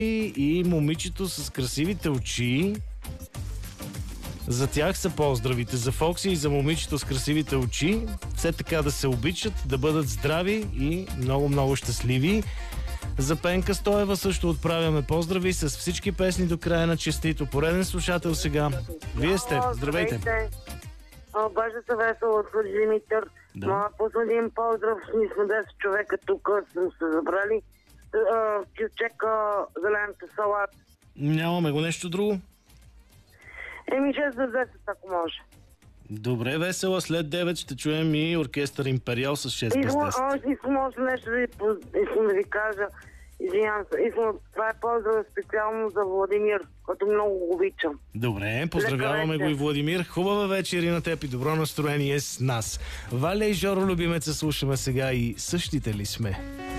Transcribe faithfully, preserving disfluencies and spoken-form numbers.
и момичето с красивите очи. За тях са поздравите. За Фокси и за момичето с красивите очи. Все така да се обичат, да бъдат здрави и много-много щастливи. За Пенка Стоева също отправяме поздрави с всички песни до края на честито. Пореден слушател сега. Вие сте. Здравейте. Бажа се весело от Димитър. Да. Последим поздрав. Ние сме десет човека тук. Сме се забрали. Чека зелената салат. Нямаме го нещо друго? Еми шест за десет, ако може. Добре, весела. След девет ще чуем и оркестър Империал с шест без десет. Искам още нещо да ви, искам да ви кажа. Извинявам се. Искам, това е поздрав специално за Владимир, който много го обичам. Добре, поздравяваме го и Владимир. Хубава вечер и на теб и добро настроение с нас. Валя и Жоро Любимеца слушаме сега и същите ли сме?